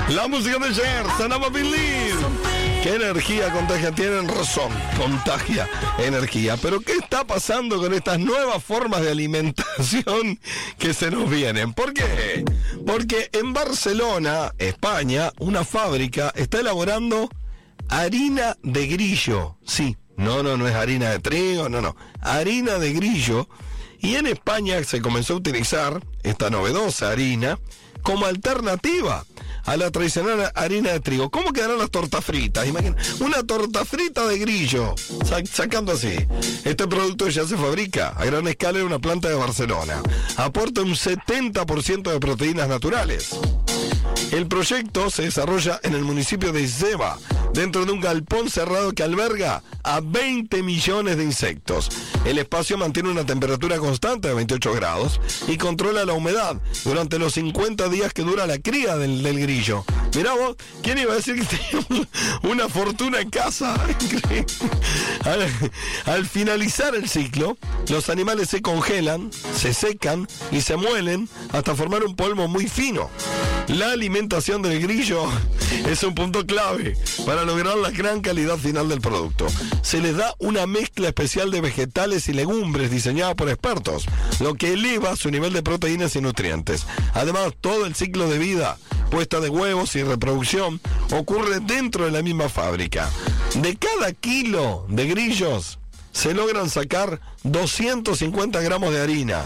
La música de Cher, Sonaba Believe. ¿Qué energía contagia? Tienen razón, contagia energía. Pero ¿qué está pasando con estas nuevas formas de alimentación que se nos vienen? ¿Por qué? Porque en Barcelona, España, una fábrica está elaborando harina de grillo. Sí, no es harina de trigo, no. Harina de grillo. Y en España se comenzó a utilizar esta novedosa harina como alternativa a la tradicional harina de trigo. ¿Cómo quedarán las tortas fritas? Imagina, una torta frita de grillo, sacando así. Este producto ya se fabrica a gran escala en una planta de Barcelona. Aporta un 70% de proteínas naturales. El proyecto se desarrolla en el municipio de Seva, dentro de un galpón cerrado que alberga a 20 millones de insectos. El espacio mantiene una temperatura constante de 28 grados y controla la humedad durante los 50 días que dura la cría del grillo. Mirá vos, ¿quién iba a decir que tenía una fortuna en casa? Al finalizar el ciclo, los animales se congelan, se secan y se muelen hasta formar un polvo muy fino. La alimentación del grillo es un punto clave para lograr la gran calidad final del producto. Se les da una mezcla especial de vegetales y legumbres diseñada por expertos, lo que eleva su nivel de proteínas y nutrientes. Además, todo el ciclo de vida, puesta de huevos y reproducción, ocurre dentro de la misma fábrica. De cada kilo de grillos se logran sacar 250 gramos de harina.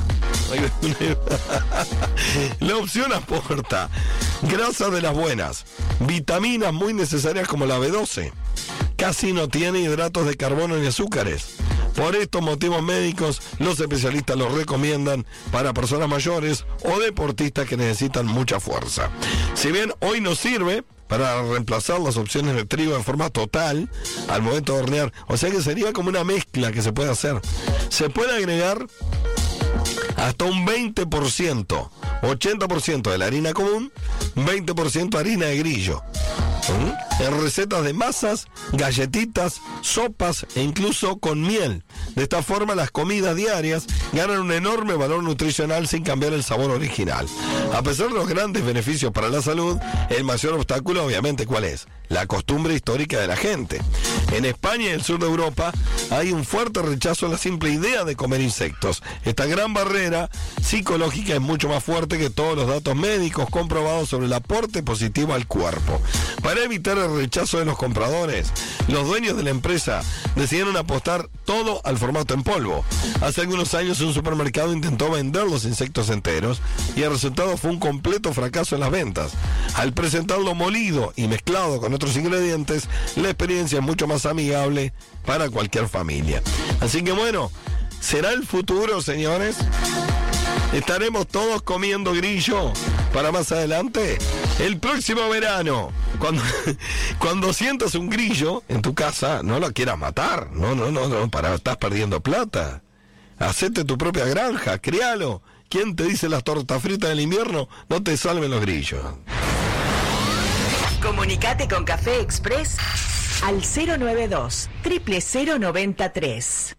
La opción aporta grasas de las buenas, vitaminas muy necesarias como la B12. Casi no tiene hidratos de carbono ni azúcares. Por estos motivos médicos, los especialistas los recomiendan para personas mayores o deportistas que necesitan mucha fuerza. Si bien hoy nos sirve para reemplazar las opciones de trigo en forma total al momento de hornear, o sea que sería como una mezcla que se puede hacer. Se puede agregar hasta un 20%, 80% de la harina común, 20% harina de grillo. En recetas de masas, galletitas, sopas e incluso con miel. De esta forma las comidas diarias ganan un enorme valor nutricional sin cambiar el sabor original. A pesar de los grandes beneficios para la salud, el mayor obstáculo obviamente ¿cuál es? La costumbre histórica de la gente. En España y el sur de Europa hay un fuerte rechazo a la simple idea de comer insectos. Esta gran barrera psicológica es mucho más fuerte que todos los datos médicos comprobados sobre el aporte positivo al cuerpo. Para evitar el rechazo de los compradores, los dueños de la empresa decidieron apostar todo al formato en polvo. Hace algunos años un supermercado intentó vender los insectos enteros y el resultado fue un completo fracaso en las ventas. Al presentarlo molido y mezclado con otros ingredientes, la experiencia es mucho más amigable para cualquier familia. Así que bueno, ¿será el futuro, señores? ¿Estaremos todos comiendo grillo para más adelante? El próximo verano, cuando sientas un grillo en tu casa, no lo quieras matar. No, estás perdiendo plata. Hacete tu propia granja, críalo. ¿Quién te dice las tortas fritas del invierno? No te salven los grillos. Comunicate con Café Express al 092 000903.